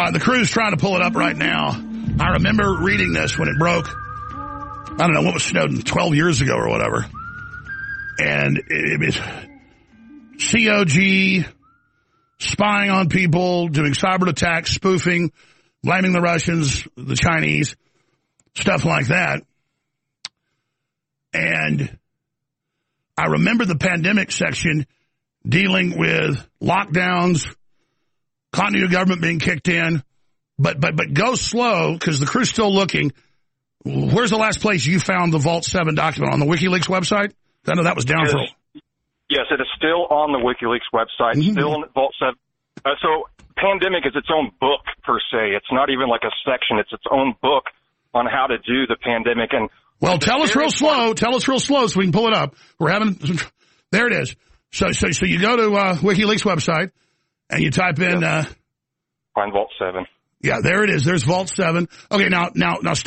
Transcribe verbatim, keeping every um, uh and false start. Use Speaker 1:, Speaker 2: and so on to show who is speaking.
Speaker 1: Uh, the crew's trying to pull it up right now. I remember reading this when it broke. I don't know, what was Snowden, twelve years ago or whatever. And it, it was C O G, spying on people, doing cyber attacks, spoofing, blaming the Russians, the Chinese, stuff like that. And I remember the pandemic section dealing with lockdowns, continuity of government being kicked in, but but but go slow because the crew's still looking. Where's the last place you found the Vault seven document? On the WikiLeaks website? I know that was down
Speaker 2: yes.
Speaker 1: for.
Speaker 2: Yes, it is still on the WikiLeaks website. Mm-hmm. Still in Vault seven. Uh, so, Pandemic is its own book per se. It's not even like a section. It's its own book on how to do the pandemic. And
Speaker 1: well, tell us real slow. Tell us real slow so we can pull it up. We're having. There it is. So so so you go to uh, WikiLeaks website and you type in.
Speaker 2: Yep.
Speaker 1: Uh,
Speaker 2: Find Vault seven.
Speaker 1: Yeah, there it is. There's Vault seven. Okay, now now now.